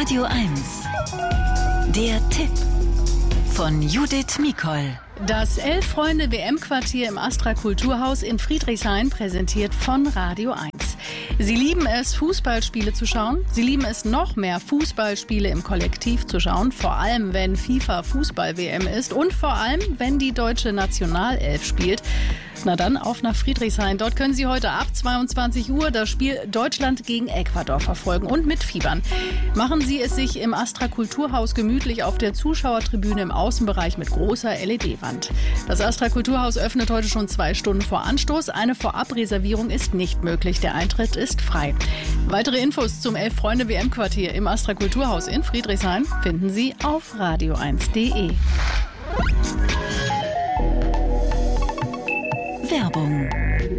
Radio 1. Der Tipp von Judith Mikol. Das Elf-Freunde-WM-Quartier im Astra Kulturhaus in Friedrichshain präsentiert von Radio 1. Sie lieben es, Fußballspiele zu schauen. Sie lieben es noch mehr, Fußballspiele im Kollektiv zu schauen. Vor allem, wenn FIFA-Fußball-WM ist und vor allem, wenn die deutsche Nationalelf spielt. Na dann auf nach Friedrichshain. Dort können Sie heute ab 22 Uhr das Spiel Deutschland gegen Ecuador verfolgen und mitfiebern. Machen Sie es sich im Astra Kulturhaus gemütlich auf der Zuschauertribüne im Außenbereich mit großer LED-Wand. Das Astra Kulturhaus öffnet heute schon 2 Stunden vor Anstoß. Eine Vorabreservierung ist nicht möglich. Der Eintritt ist frei. Weitere Infos zum Elf-Freunde-WM-Quartier im Astra Kulturhaus in Friedrichshain finden Sie auf radio1.de. Werbung.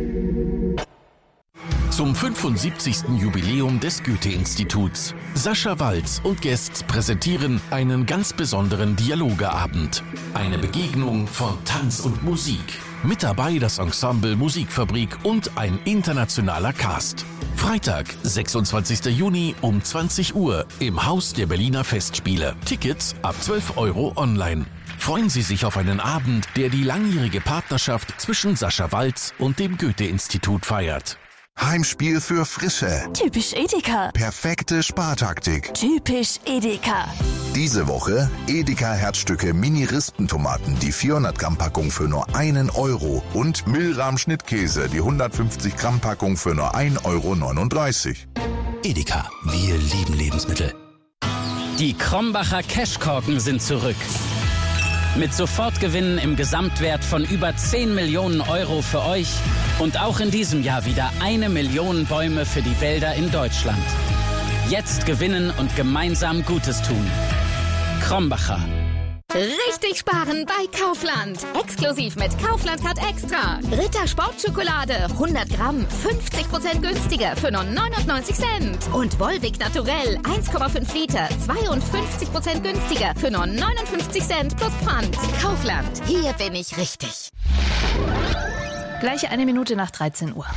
Zum 75. Jubiläum des Goethe-Instituts. Sascha Walz und Guests präsentieren einen ganz besonderen Dialogeabend. Eine Begegnung von Tanz und Musik. Mit dabei das Ensemble Musikfabrik und ein internationaler Cast. Freitag, 26. Juni um 20 Uhr im Haus der Berliner Festspiele. Tickets ab 12 € online. Freuen Sie sich auf einen Abend, der die langjährige Partnerschaft zwischen Sascha Walz und dem Goethe-Institut feiert. Heimspiel für Frische. Typisch Edeka. Perfekte Spartaktik. Typisch Edeka. Diese Woche Edeka Herzstücke Mini-Rispentomaten, die 400 Gramm Packung für nur 1 € und Milram Schnittkäse, die 150 Gramm Packung für nur 1,39 €. Edeka, wir lieben Lebensmittel. Die Krombacher Cashkorken sind zurück. Mit Sofortgewinnen im Gesamtwert von über 10 Millionen € für euch und auch in diesem Jahr wieder 1 Million Bäume für die Wälder in Deutschland. Jetzt gewinnen und gemeinsam Gutes tun. Krombacher. Richtig sparen bei Kaufland. Exklusiv mit Kaufland Card Extra. Ritter Sportschokolade 100 Gramm 50% günstiger für nur 99 Cent. Und Volvic Naturell 1,5 Liter 52% günstiger für nur 59 Cent plus Pfand. Kaufland. Hier bin ich richtig. Gleich 1 Minute nach 13 Uhr.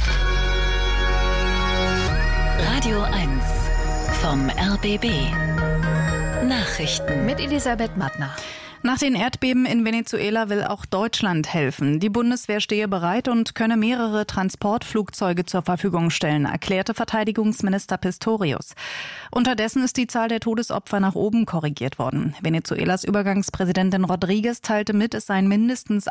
Radio 1 vom RBB. Nachrichten Mit Elisabeth Mattner. Nach den Erdbeben in Venezuela will auch Deutschland helfen. Die Bundeswehr stehe bereit und könne mehrere Transportflugzeuge zur Verfügung stellen, erklärte Verteidigungsminister Pistorius. Unterdessen ist die Zahl der Todesopfer nach oben korrigiert worden. Venezuelas Übergangspräsidentin Rodriguez teilte mit, es seien mindestens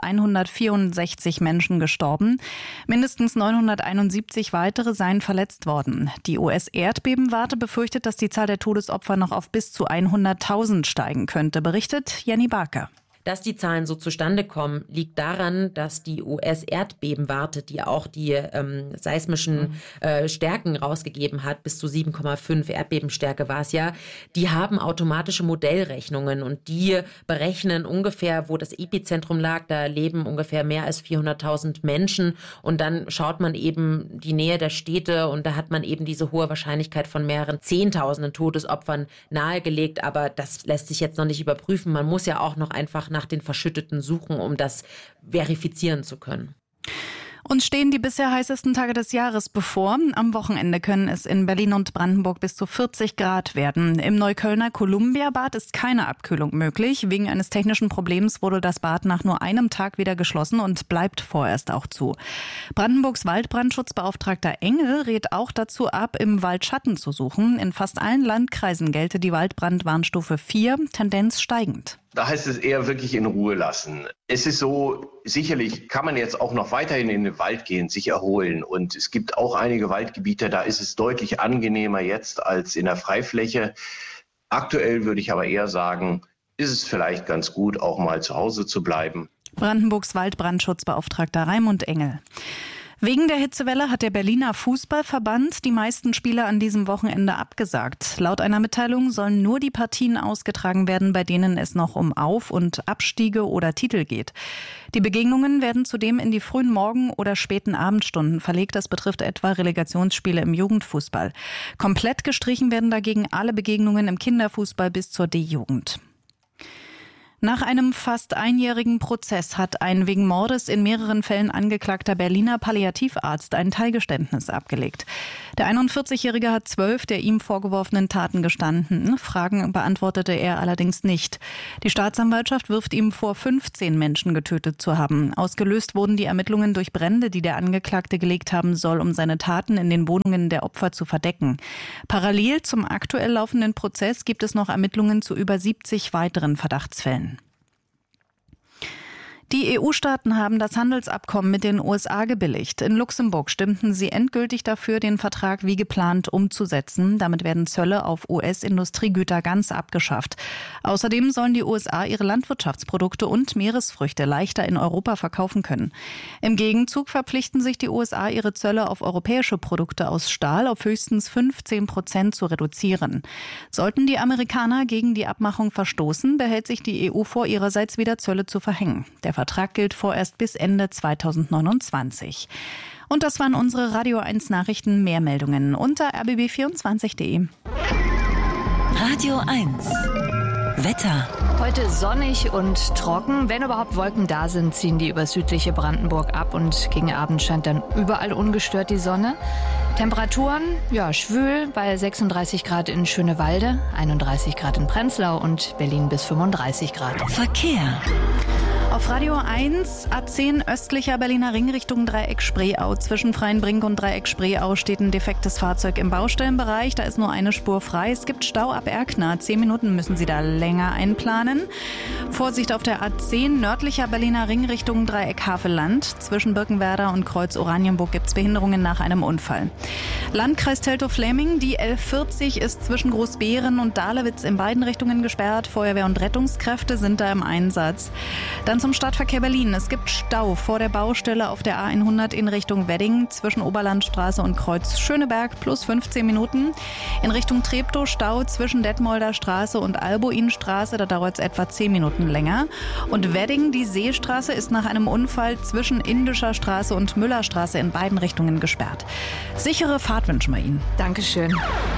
164 Menschen gestorben. Mindestens 971 weitere seien verletzt worden. Die US-Erdbebenwarte befürchtet, dass die Zahl der Todesopfer noch auf bis zu 100.000 steigen könnte, berichtet Jenny Barker. Dass die Zahlen so zustande kommen, liegt daran, dass die US-Erdbebenwarte, die auch die seismischen Stärken rausgegeben hat, bis zu 7,5 Erdbebenstärke war es ja, die haben automatische Modellrechnungen und die berechnen ungefähr, wo das Epizentrum lag. Da leben ungefähr mehr als 400.000 Menschen und dann schaut man eben die Nähe der Städte und da hat man eben diese hohe Wahrscheinlichkeit von mehreren Zehntausenden Todesopfern nahegelegt, aber das lässt sich jetzt noch nicht überprüfen. Man muss ja auch noch einfach nach den Verschütteten suchen, um das verifizieren zu können. Uns stehen die bisher heißesten Tage des Jahres bevor. Am Wochenende können es in Berlin und Brandenburg bis zu 40 Grad werden. Im Neuköllner Columbia-Bad ist keine Abkühlung möglich. Wegen eines technischen Problems wurde das Bad nach nur einem Tag wieder geschlossen und bleibt vorerst auch zu. Brandenburgs Waldbrandschutzbeauftragter Engel rät auch dazu ab, im Wald Schatten zu suchen. In fast allen Landkreisen gelte die Waldbrandwarnstufe 4, Tendenz steigend. Da heißt es eher wirklich in Ruhe lassen. Es ist so, sicherlich kann man jetzt auch noch weiterhin in den Wald gehen, sich erholen. Und es gibt auch einige Waldgebiete, da ist es deutlich angenehmer jetzt als in der Freifläche. Aktuell würde ich aber eher sagen, ist es vielleicht ganz gut, auch mal zu Hause zu bleiben. Brandenburgs Waldbrandschutzbeauftragter Raimund Engel. Wegen der Hitzewelle hat der Berliner Fußballverband die meisten Spiele an diesem Wochenende abgesagt. Laut einer Mitteilung sollen nur die Partien ausgetragen werden, bei denen es noch um Auf- und Abstiege oder Titel geht. Die Begegnungen werden zudem in die frühen Morgen- oder späten Abendstunden verlegt. Das betrifft etwa Relegationsspiele im Jugendfußball. Komplett gestrichen werden dagegen alle Begegnungen im Kinderfußball bis zur D-Jugend. Nach einem fast einjährigen Prozess hat ein wegen Mordes in mehreren Fällen angeklagter Berliner Palliativarzt ein Teilgeständnis abgelegt. Der 41-Jährige hat 12 der ihm vorgeworfenen Taten gestanden. Fragen beantwortete er allerdings nicht. Die Staatsanwaltschaft wirft ihm vor, 15 Menschen getötet zu haben. Ausgelöst wurden die Ermittlungen durch Brände, die der Angeklagte gelegt haben soll, um seine Taten in den Wohnungen der Opfer zu verdecken. Parallel zum aktuell laufenden Prozess gibt es noch Ermittlungen zu über 70 weiteren Verdachtsfällen. Die EU-Staaten haben das Handelsabkommen mit den USA gebilligt. In Luxemburg stimmten sie endgültig dafür, den Vertrag wie geplant umzusetzen. Damit werden Zölle auf US-Industriegüter ganz abgeschafft. Außerdem sollen die USA ihre Landwirtschaftsprodukte und Meeresfrüchte leichter in Europa verkaufen können. Im Gegenzug verpflichten sich die USA, ihre Zölle auf europäische Produkte aus Stahl auf höchstens 15% zu reduzieren. Sollten die Amerikaner gegen die Abmachung verstoßen, behält sich die EU vor, ihrerseits wieder Zölle zu verhängen. Der Vertrag gilt vorerst bis Ende 2029. Und das waren unsere Radio 1 Nachrichten. Mehr Meldungen unter rbb24.de. Radio 1 Wetter. Heute sonnig und trocken. Wenn überhaupt Wolken da sind, ziehen die über südliche Brandenburg ab und gegen Abend scheint dann überall ungestört die Sonne. Temperaturen, schwül bei 36 Grad in Schönewalde, 31 Grad in Prenzlau und Berlin bis 35 Grad. Verkehr. Auf Radio 1, A10 östlicher Berliner Ring Richtung Dreieck Spreeau. Zwischen Freienbrink und Dreieck Spreeau steht ein defektes Fahrzeug im Baustellenbereich. Da ist nur eine Spur frei. Es gibt Stau ab Erkner. 10 Minuten müssen Sie da länger einplanen. Vorsicht auf der A10 nördlicher Berliner Ring Richtung Dreieck Havelland. Zwischen Birkenwerder und Kreuz Oranienburg gibt es Behinderungen nach einem Unfall. Landkreis Teltow-Fläming, die L40 ist zwischen Großbeeren und Dahlewitz in beiden Richtungen gesperrt. Feuerwehr und Rettungskräfte sind da im Einsatz. Dann zum Stadtverkehr Berlin. Es gibt Stau vor der Baustelle auf der A100 in Richtung Wedding zwischen Oberlandstraße und Kreuz Schöneberg plus 15 Minuten. In Richtung Treptow Stau zwischen Detmolder Straße und Albuinstraße. Da dauert es etwa 10 Minuten länger. Und Wedding, die Seestraße, ist nach einem Unfall zwischen Indischer Straße und Müllerstraße in beiden Richtungen gesperrt. Sichere Fahrt wünschen wir Ihnen. Dankeschön.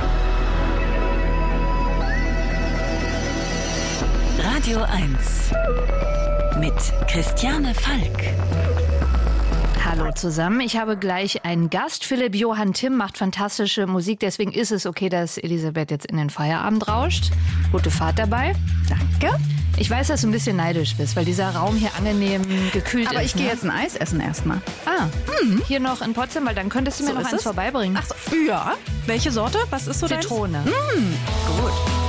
Radio 1 mit Christiane Falk. Hallo zusammen, ich habe gleich einen Gast. Philipp Johann Timm macht fantastische Musik, deswegen ist es okay, dass Elisabeth jetzt in den Feierabend rauscht. Gute Fahrt dabei. Danke. Ich weiß, dass du ein bisschen neidisch bist, weil dieser Raum hier angenehm gekühlt ist. Aber ich gehe jetzt ein Eis essen erstmal. Hier noch in Potsdam, weil dann könntest du mir noch eins vorbeibringen. Ach so, ja. Welche Sorte? Was ist so deins? Zitrone. Gut.